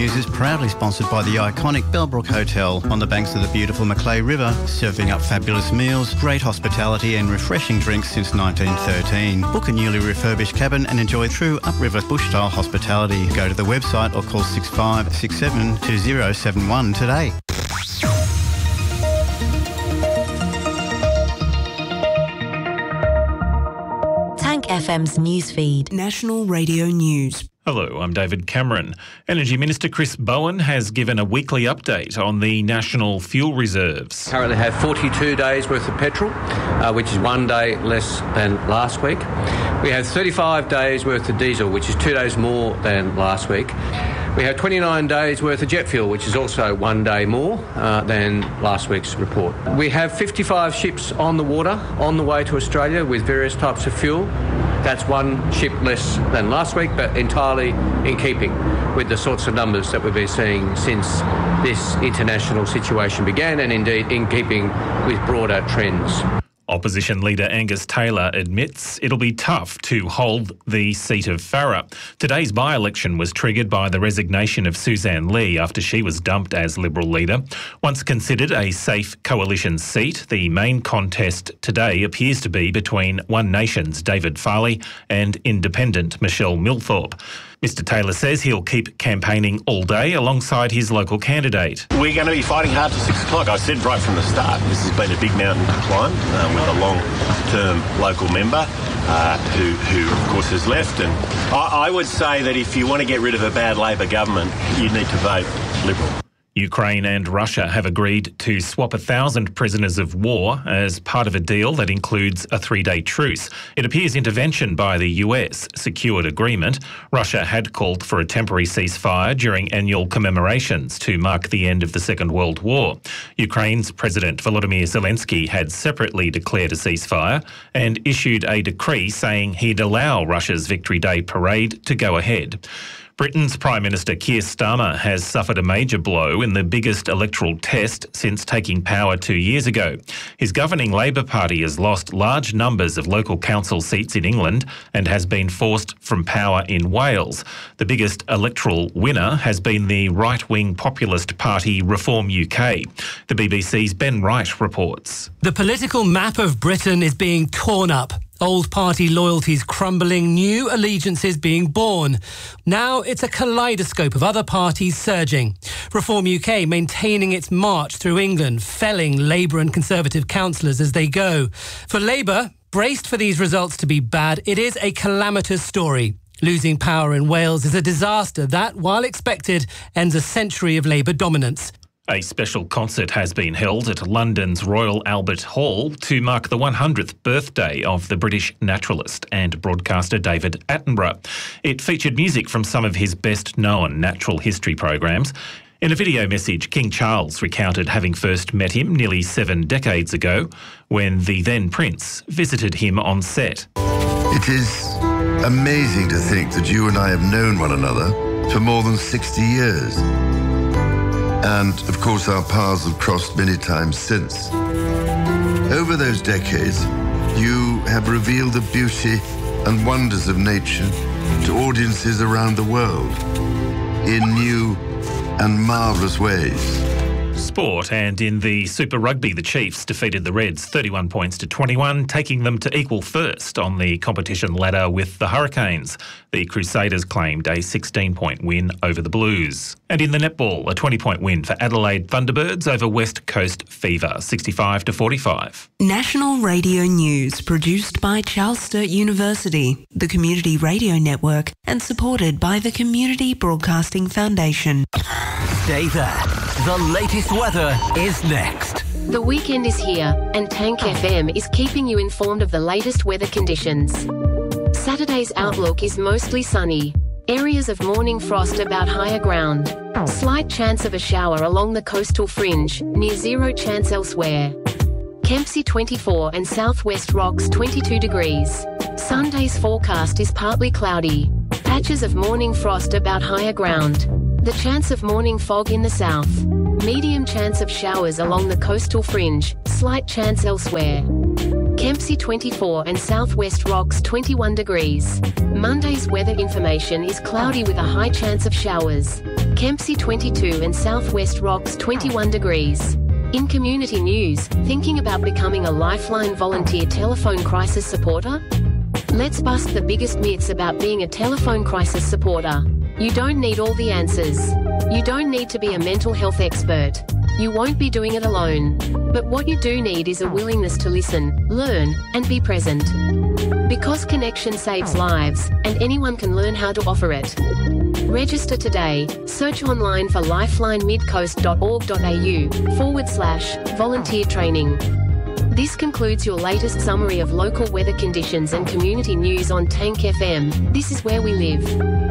News is proudly sponsored by the iconic Bellbrook Hotel on the banks of the beautiful Macleay River, serving up fabulous meals, great hospitality and refreshing drinks since 1913. Book a newly refurbished cabin and enjoy true upriver bush-style hospitality. Go to the website or call 6567 2071 today. Tank FM's newsfeed. National Radio News. Hello, I'm David Cameron. Energy Minister Chris Bowen has given a weekly update on the national fuel reserves. Currently have 42 days worth of petrol, which is 1 day less than last week. We have 35 days worth of diesel, which is 2 days more than last week. We have 29 days worth of jet fuel, which is also 1 day more than last week's report. We have 55 ships on the water on the way to Australia with various types of fuel. That's one ship less than last week, but entirely in keeping with the sorts of numbers that we've been seeing since this international situation began, and indeed in keeping with broader trends. Opposition leader Angus Taylor admits it'll be tough to hold the seat of Farrer. Today's by-election was triggered by the resignation of Suzanne Lee after she was dumped as Liberal leader. Once considered a safe coalition seat, the main contest today appears to be between One Nation's David Farley and Independent Michelle Milthorpe. Mr Taylor says he'll keep campaigning all day alongside his local candidate. We're going to be fighting hard till 6 o'clock. I said right from the start, this has been a big mountain to climb with a long-term local member who of course has left. And I would say that if you want to get rid of a bad Labor government, you need to vote Liberal. Ukraine and Russia have agreed to swap 1,000 prisoners of war as part of a deal that includes a 3-day truce. It appears intervention by the US secured agreement. Russia had called for a temporary ceasefire during annual commemorations to mark the end of the Second World War. Ukraine's President Volodymyr Zelensky had separately declared a ceasefire and issued a decree saying he'd allow Russia's Victory Day parade to go ahead. Britain's Prime Minister Keir Starmer has suffered a major blow in the biggest electoral test since taking power 2 years ago. His governing Labor Party has lost large numbers of local council seats in England and has been forced from power in Wales. The biggest electoral winner has been the right-wing populist party Reform UK. The BBC's Ben Wright reports. The political map of Britain is being torn up. Old party loyalties crumbling, new allegiances being born. Now it's a kaleidoscope of other parties surging. Reform UK maintaining its march through England, felling Labour and Conservative councillors as they go. For Labour, braced for these results to be bad, it is a calamitous story. Losing power in Wales is a disaster that, while expected, ends a century of Labour dominance. A special concert has been held at London's Royal Albert Hall to mark the 100th birthday of the British naturalist and broadcaster David Attenborough. It featured music from some of his best-known natural history programs. In a video message, King Charles recounted having first met him nearly 7 decades ago when the then Prince visited him on set. It is amazing to think that you and I have known one another for more than 60 years. And, of course, our paths have crossed many times since. Over those decades, you have revealed the beauty and wonders of nature to audiences around the world in new and marvellous ways. Sport, and in the Super Rugby, the Chiefs defeated the Reds 31 points to 21, taking them to equal first on the competition ladder with the Hurricanes. The Crusaders claimed a 16-point win over the Blues. And in the netball, a 20-point win for Adelaide Thunderbirds over West Coast Fever, 65 to 45. National Radio News, produced by Charles Sturt University, the Community Radio Network, and supported by the Community Broadcasting Foundation. Stay there. The latest weather is next. The weekend is here, and Tank FM is keeping you informed of the latest weather conditions. Saturday's outlook is mostly sunny. Areas of morning frost about higher ground. Slight chance of a shower along the coastal fringe, near zero chance elsewhere. Kempsey 24 and Southwest Rocks 22 degrees. Sunday's forecast is partly cloudy. Patches of morning frost about higher ground. The chance of morning fog in the south. Medium chance of showers along the coastal fringe, slight chance elsewhere. Kempsey 24 and Southwest Rocks 21 degrees. Monday's weather information is cloudy with a high chance of showers. Kempsey 22 and Southwest Rocks 21 degrees. In community news, thinking about becoming a Lifeline volunteer telephone crisis supporter? Let's bust the biggest myths about being a telephone crisis supporter. You don't need all the answers. You don't need to be a mental health expert. You won't be doing it alone. But what you do need is a willingness to listen, learn, and be present. Because connection saves lives, and anyone can learn how to offer it. Register today. Search online for lifelinemidcoast.org.au/volunteer training. This concludes your latest summary of local weather conditions and community news on Tank FM. This is where we live.